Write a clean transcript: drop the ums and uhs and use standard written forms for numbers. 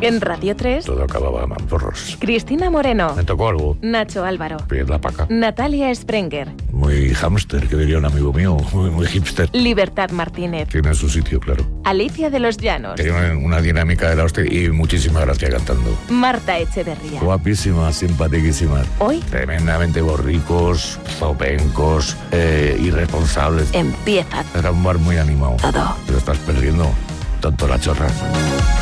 En Radio 3, todo acababa a mamporros. Cristina Moreno, Me tocó algo. Nacho Álvaro, Pide la paca. Natalia Sprenger, Muy hámster, que diría un amigo mío. Muy hipster. Libertad Martínez, Tiene su sitio, claro. Alicia de los Llanos, Tiene una dinámica de la hostia y muchísima gracia cantando. Marta Echeverría. Guapísima, simpaticísima. Hoy Tremendamente borricos, zopencos, irresponsables. empieza Era un bar muy animado. todo. Te lo estás perdiendo, tonto la chorra.